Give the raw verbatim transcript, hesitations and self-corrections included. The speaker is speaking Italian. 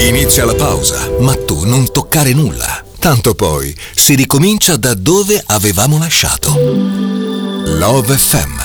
Inizia la pausa, ma tu non toccare nulla. Tanto poi si ricomincia da dove avevamo lasciato. Love F M